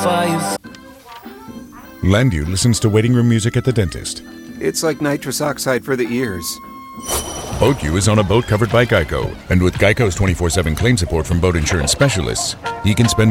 Landu listens to waiting room music at the dentist. It's like nitrous oxide for the ears. BoatU is on a boat covered by Geico. And with Geico's 24/7 claim support from boat insurance specialists, he can spend